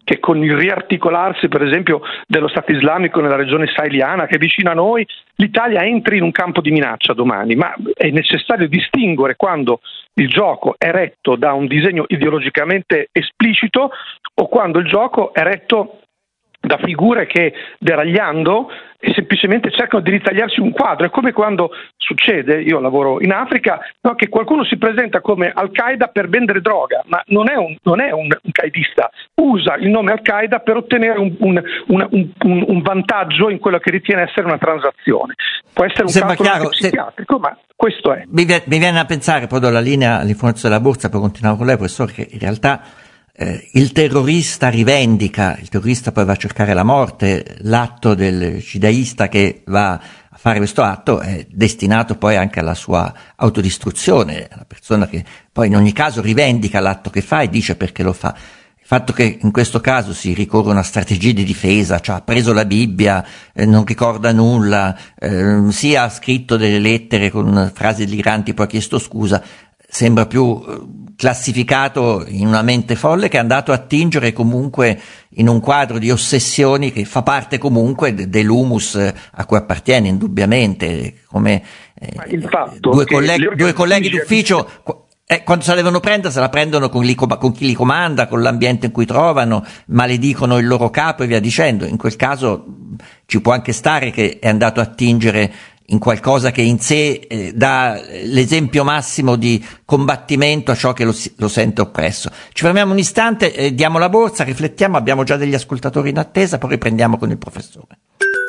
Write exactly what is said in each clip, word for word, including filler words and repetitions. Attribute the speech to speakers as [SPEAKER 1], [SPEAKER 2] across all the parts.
[SPEAKER 1] che con il riarticolarsi per esempio dello Stato islamico nella regione saheliana che è vicino a noi, l'Italia entri in un campo di minaccia domani, ma è necessario distinguere quando il gioco è retto da un disegno ideologicamente esplicito o quando il gioco è retto da figure che, deragliando, e semplicemente cercano di ritagliarsi un quadro. È come quando succede, io lavoro in Africa, no, che qualcuno si presenta come Al-Qaeda per vendere droga, ma non è un, non è un, un qaedista, usa il nome Al-Qaeda per ottenere un, un, un, un, un vantaggio in quello che ritiene essere una transazione. Può essere un calcolo psichiatrico, se... ma questo è.
[SPEAKER 2] Mi viene a pensare, poi do la linea all'informazione della borsa, poi continuiamo con lei, professore, che in realtà Eh, il terrorista rivendica, il terrorista poi va a cercare la morte, l'atto del shidaista che va a fare questo atto è destinato poi anche alla sua autodistruzione, la persona che poi in ogni caso rivendica l'atto che fa e dice perché lo fa. Il fatto che in questo caso si ricorre a una strategia di difesa, cioè ha preso la Bibbia, eh, non ricorda nulla, eh, sì ha scritto delle lettere con frasi deliranti, poi ha chiesto scusa, sembra più classificato in una mente folle che è andato a attingere comunque in un quadro di ossessioni che fa parte comunque de- dell'humus a cui appartiene indubbiamente, come eh,
[SPEAKER 1] il fatto
[SPEAKER 2] due, colleghi, due colleghi d'ufficio eh, quando se la devono prendere se la prendono con, li, con chi li comanda, con l'ambiente in cui trovano, maledicono il loro capo e via dicendo. In quel caso ci può anche stare che è andato a attingere in qualcosa che in sé eh, dà l'esempio massimo di combattimento a ciò che lo, lo sente oppresso. Ci fermiamo un istante, eh, diamo la borsa, riflettiamo, abbiamo già degli ascoltatori in attesa, poi riprendiamo con il professore.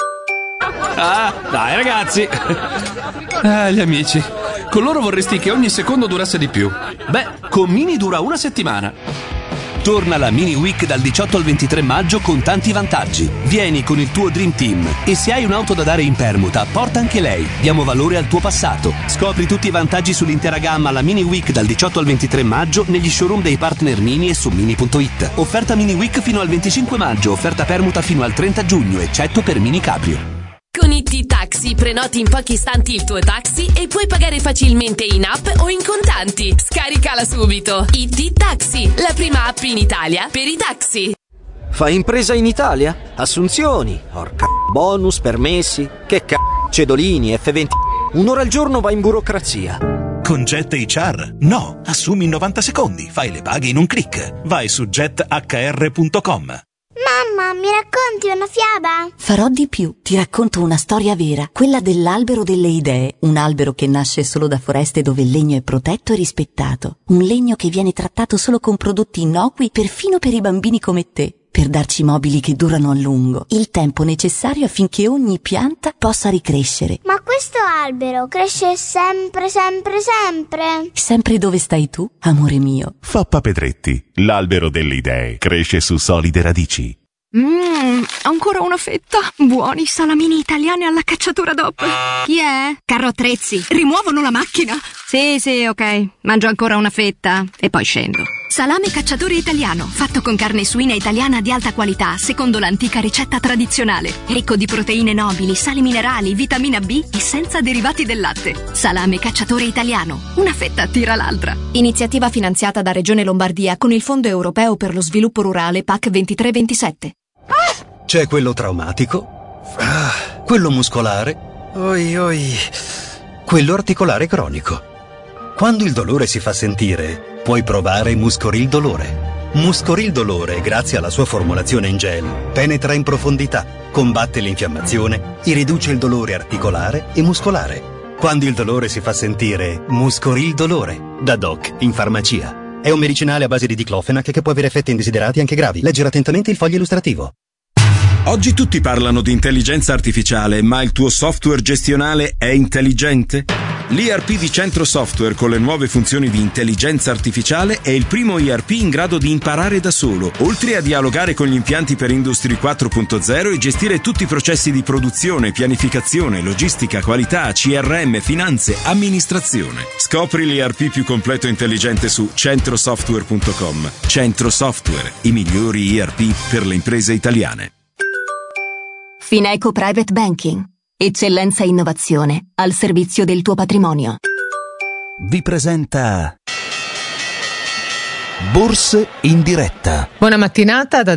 [SPEAKER 3] Ah, dai ragazzi! Ah, gli amici. Con loro vorresti che ogni secondo durasse di più. Beh, con Mini dura una settimana. Torna la Mini Week dal diciotto al ventitré maggio con tanti vantaggi. Vieni con il tuo Dream Team e se hai un'auto da dare in permuta, porta anche lei. Diamo valore al tuo passato. Scopri tutti i vantaggi sull'intera gamma alla Mini Week dal diciotto al ventitré maggio negli showroom dei partner Mini e su mini punto it. Offerta Mini Week fino al venticinque maggio, offerta permuta fino al trenta giugno, eccetto per Mini Cabrio.
[SPEAKER 4] Con I T Taxi prenoti in pochi istanti il tuo taxi e puoi pagare facilmente in app o in contanti. Scaricala subito. I T Taxi, la prima app in Italia per i taxi.
[SPEAKER 5] Fai impresa in Italia? Assunzioni, orca bonus, permessi, che c***, cedolini, F venti. Un'ora al giorno va in burocrazia.
[SPEAKER 6] Con Jet H R? No, assumi in novanta secondi, fai le paghe in un click. Vai su jet h r punto com.
[SPEAKER 7] Mamma, mi racconti una fiaba?
[SPEAKER 8] Farò di più, ti racconto una storia vera, quella dell'albero delle idee, un albero che nasce solo da foreste dove il legno è protetto e rispettato, un legno che viene trattato solo con prodotti innocui perfino per i bambini come te, per darci mobili che durano a lungo, il tempo necessario affinché ogni pianta possa ricrescere.
[SPEAKER 7] Ma questo albero cresce sempre, sempre, sempre?
[SPEAKER 8] Sempre dove stai tu, amore mio.
[SPEAKER 9] Foppa Pedretti, l'albero delle idee, cresce su solide radici.
[SPEAKER 10] Mmm, ancora una fetta. Buoni salamini italiani alla cacciatura D O P.
[SPEAKER 11] Chi è? Carro attrezzi.
[SPEAKER 10] Rimuovono la macchina.
[SPEAKER 11] Sì, sì, ok. Mangio ancora una fetta e poi scendo.
[SPEAKER 10] Salame cacciatore italiano, fatto con carne suina italiana di alta qualità, secondo l'antica ricetta tradizionale. Ricco di proteine nobili, sali minerali, vitamina B e senza derivati del latte. Salame cacciatore italiano. Una fetta tira l'altra.
[SPEAKER 12] Iniziativa finanziata da Regione Lombardia con il Fondo Europeo per lo Sviluppo Rurale P A C ventitré ventisette.
[SPEAKER 13] C'è quello traumatico, ah, quello muscolare, oi oi, quello articolare cronico. Quando il dolore si fa sentire, puoi provare Muscoril Dolore. Muscoril Dolore, grazie alla sua formulazione in gel, penetra in profondità, combatte l'infiammazione e riduce il dolore articolare e muscolare. Quando il dolore si fa sentire, Muscoril Dolore, da Doc in farmacia. È un medicinale a base di diclofenac che può avere effetti indesiderati anche gravi. Leggere attentamente il foglio illustrativo.
[SPEAKER 14] Oggi tutti parlano di intelligenza artificiale, ma il tuo software gestionale è intelligente? L'I R P di Centro Software con le nuove funzioni di intelligenza artificiale è il primo I R P in grado di imparare da solo, oltre a dialogare con gli impianti per Industry quattro punto zero e gestire tutti i processi di produzione, pianificazione, logistica, qualità, C R M, finanze, amministrazione. Scopri l'I R P più completo e intelligente su centro software punto com. Centro Software, i migliori I R P per le imprese italiane.
[SPEAKER 12] Fineco Private Banking. Eccellenza e innovazione al servizio del tuo patrimonio.
[SPEAKER 15] Vi presenta Borse in diretta.
[SPEAKER 16] Buona mattinata da